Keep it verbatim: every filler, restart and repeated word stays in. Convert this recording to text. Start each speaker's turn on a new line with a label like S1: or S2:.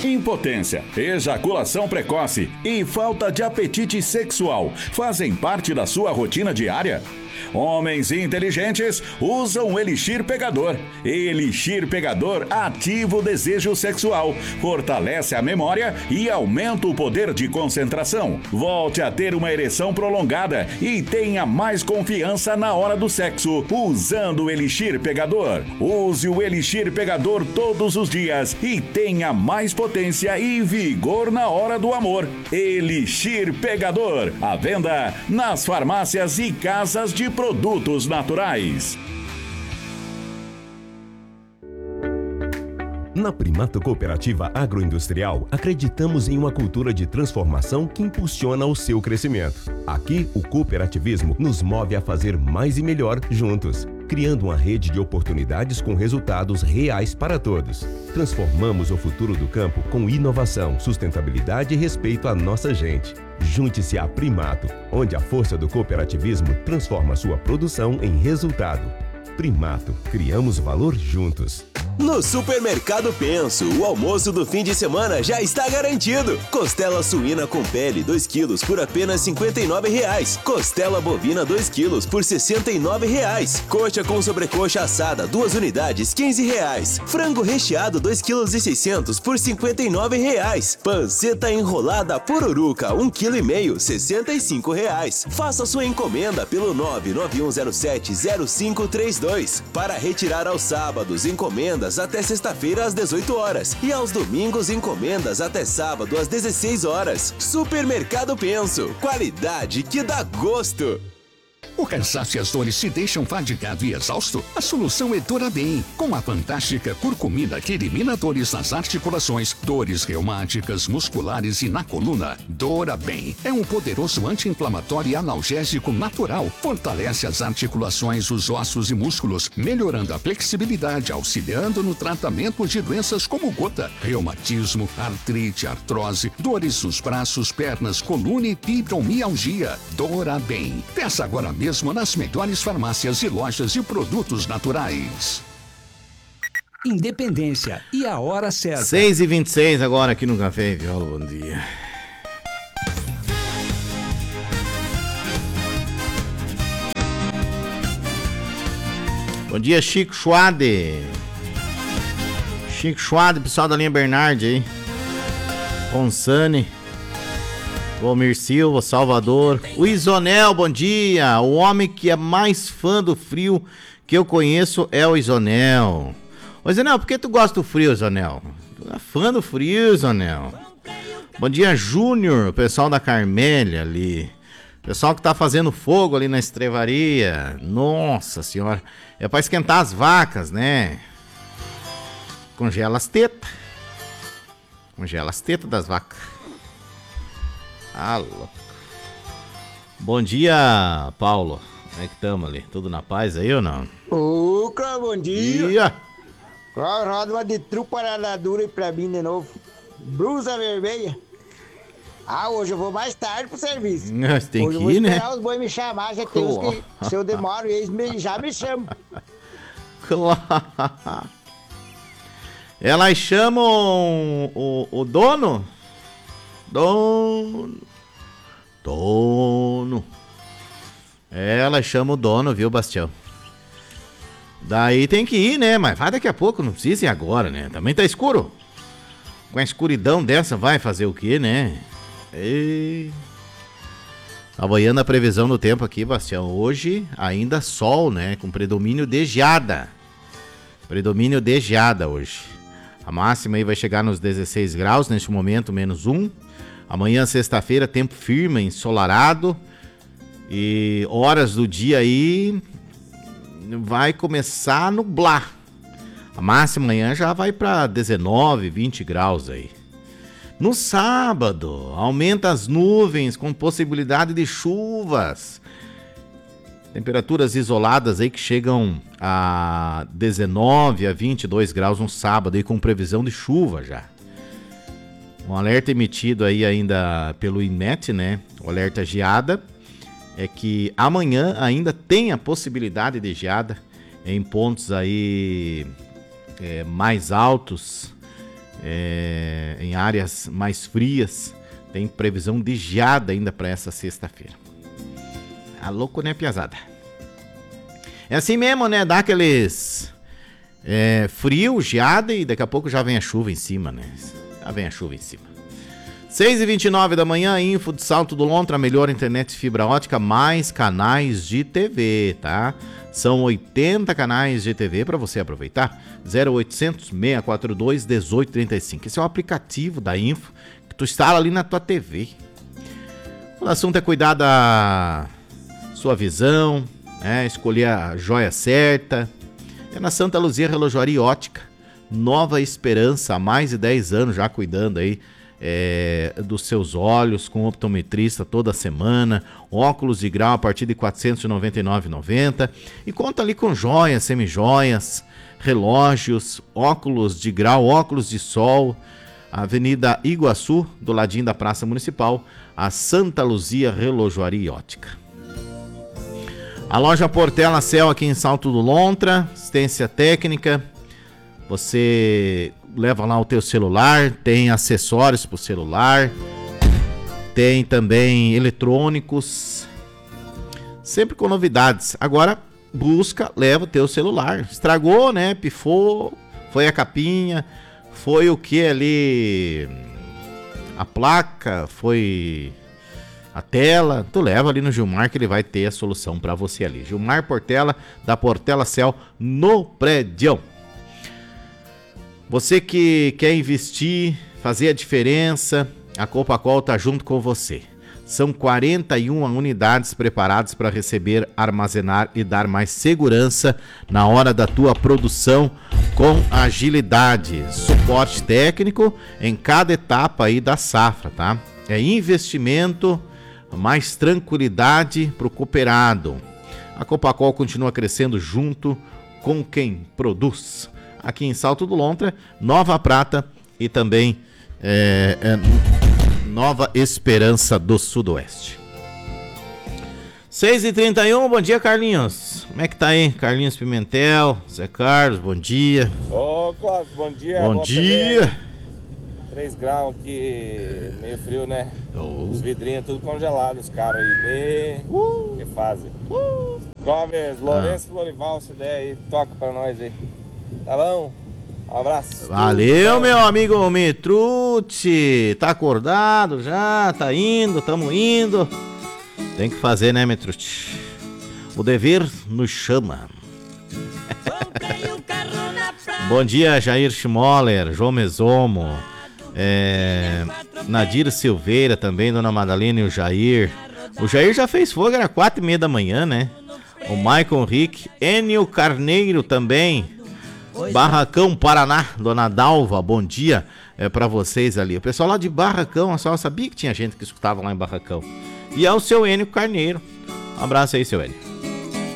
S1: Impotência, ejaculação precoce e falta de apetite sexual fazem parte da sua rotina diária? Homens inteligentes usam o Elixir Pegador. Elixir Pegador ativa o desejo sexual, fortalece a memória e aumenta o poder de concentração. Volte a ter uma ereção prolongada e tenha mais confiança na hora do sexo usando o Elixir Pegador. Use o Elixir Pegador todos os dias e tenha mais potência e vigor na hora do amor. Elixir Pegador, à venda nas farmácias e casas de produtos naturais.
S2: Na Primato Cooperativa Agroindustrial, acreditamos em uma cultura de transformação que impulsiona o seu crescimento. Aqui, o cooperativismo nos move a fazer mais e melhor juntos, criando uma rede de oportunidades com resultados reais para todos. Transformamos o futuro do campo com inovação, sustentabilidade e respeito à nossa gente. Junte-se à Primato, onde a força do cooperativismo transforma sua produção em resultado. Primato, criamos valor juntos.
S3: No Supermercado Penso, o almoço do fim de semana já está garantido. Costela suína com pele dois quilos por apenas cinquenta e nove reais. Costela bovina dois quilos por sessenta e nove reais. Coxa com sobrecoxa assada duas unidades quinze reais. Frango recheado dois quilos e seiscentos por cinquenta e nove reais. Panceta enrolada pururuca um quilo e meio sessenta e cinco reais. Faça sua encomenda pelo nove nove um zero sete zero cinco três dois. Para retirar aos sábados, encomenda até sexta-feira às dezoito horas e aos domingos encomendas até sábado às dezesseis horas. Supermercado Penso, qualidade que dá gosto.
S4: O cansaço e as dores se deixam fadigado e exausto? A solução é Dorabem, com a fantástica curcumina que elimina dores nas articulações, dores reumáticas, musculares e na coluna. Dorabem é um poderoso anti-inflamatório e analgésico natural. Fortalece as articulações, os ossos e músculos, melhorando a flexibilidade, auxiliando no tratamento de doenças como gota, reumatismo, artrite, artrose, dores nos braços, pernas, coluna e fibromialgia. Dorabem. Peça agora mesmo mesmo nas melhores farmácias e lojas de produtos naturais.
S5: Independência e a hora certa.
S6: seis e vinte e seis agora aqui no Café e Viola, bom dia. Bom dia, Chico Schwade. Chico Schwade, pessoal da linha Bernardi aí. Consane. Almir Silva, Salvador. O Isonel, bom dia. O homem que é mais fã do frio que eu conheço é o Isonel. Ô Isonel, por que tu gosta do frio, Isonel? Tu é fã do frio, Isonel. Bom dia, Júnior, o pessoal da Carmélia ali. Pessoal que tá fazendo fogo ali na estrevaria. Nossa senhora. É pra esquentar as vacas, né? Congela as tetas. Congela as tetas das vacas. Ah, louco. Bom dia, Paulo. Como é que estamos ali? Tudo na paz aí ou não?
S7: Ô, cara, bom dia.
S6: dia.
S7: Roda uma de truparada dura pra mim de novo. Blusa vermelha. Ah, hoje eu vou mais tarde pro serviço.
S6: Você tem
S7: hoje
S6: que
S7: eu vou
S6: ir, né?
S7: esperar os boi me chamar. Já tem uns que, se eu demoro, eles me, já me chamam.
S6: Claro. Elas chamam o, o dono? Dono. Dono. Ela chama o dono, viu, Bastião? Daí tem que ir, né? Mas vai daqui a pouco, não precisa ir agora, né? Também tá escuro. Com a escuridão dessa, vai fazer o quê, né? E... Tá olhando a previsão do tempo aqui, Bastião. Hoje ainda sol, né? Com predomínio de geada. Predomínio de geada hoje. A máxima aí vai chegar nos dezesseis graus, neste momento, menos um. Amanhã, sexta-feira, tempo firme, ensolarado. E horas do dia aí vai começar a nublar. A máxima amanhã já vai para dezenove, vinte graus aí. No sábado, aumenta as nuvens com possibilidade de chuvas. Temperaturas isoladas aí que chegam a dezenove a vinte e dois graus no sábado aí com previsão de chuva já. Um alerta emitido aí ainda pelo INMET, né? O alerta geada é que amanhã ainda tem a possibilidade de geada em pontos aí é, mais altos é, em áreas mais frias, tem previsão de geada ainda para essa sexta-feira. Tá louco, né, piazada? É assim mesmo, né? Dá aqueles é, frio, geada e daqui a pouco já vem a chuva em cima, né? Já vem a chuva em cima. seis e vinte e nove da manhã, info de Salto do Lontra, melhor internet fibra ótica, mais canais de T V, tá? São oitenta canais de T V para você aproveitar. zero oitocentos, seis quatro dois, um oito três cinco. Esse é o aplicativo da Info que tu instala ali na tua T V. O assunto é cuidar da sua visão, né? Escolher a joia certa. É na Santa Luzia Relojoaria e Ótica. Nova Esperança, há mais de dez anos já cuidando aí É, dos seus olhos, com optometrista toda semana, óculos de grau a partir de quatrocentos e noventa e nove reais e noventa centavos e conta ali com joias, semijoias, relógios, óculos de grau, óculos de sol, Avenida Iguaçu, do ladinho da Praça Municipal, a Santa Luzia Relojoaria e Ótica. A loja Portela Cel aqui em Salto do Lontra, assistência técnica, você leva lá o teu celular, tem acessórios pro celular, tem também eletrônicos, sempre com novidades. Agora busca, leva o teu celular. Estragou, né? Pifou, foi a capinha, foi o que ali, a placa, foi a tela. Tu leva ali no Gilmar que ele vai ter a solução para você ali. Gilmar Portela, da Portela Cel, no prédio. Você que quer investir, fazer a diferença, a Copacol tá junto com você. São quarenta e uma unidades preparadas para receber, armazenar e dar mais segurança na hora da tua produção com agilidade. Suporte técnico em cada etapa aí da safra, tá? É investimento, mais tranquilidade para o cooperado. A Copacol continua crescendo junto com quem produz. Aqui em Salto do Lontra, Nova Prata e também é, é, Nova Esperança do Sudoeste. seis e trinta e um, bom dia, Carlinhos. Como é que tá aí? Carlinhos Pimentel, Zé Carlos, bom dia.
S8: Ô, Cláudio, bom dia.
S6: Bom dia.
S8: três graus aqui, meio frio, né?
S6: Oh.
S8: Os vidrinhos tudo congelados, os carros aí, me... uh. que fazem. Uh. Clóvis, Lourenço ah. Florival, se der aí, toca pra nós aí. Tá bom? Um abraço.
S6: Valeu, meu amigo Metrucci. Tá acordado já? Tá indo? Tamo indo. Tem que fazer, né, Metrucci? O dever nos chama. Bom dia, Jair Schmoller, João Mesomo, é, Nadir Silveira também, Dona Madalena e o Jair. O Jair já fez fogo, era quatro e meia da manhã, né? O Maicon Rick, Enio Carneiro também. Barracão Paraná, Dona Dalva, bom dia é, pra vocês ali. O pessoal lá de Barracão, eu sabia que tinha gente que escutava lá em Barracão. E é o seu Enio Carneiro. Um abraço aí, seu Enio.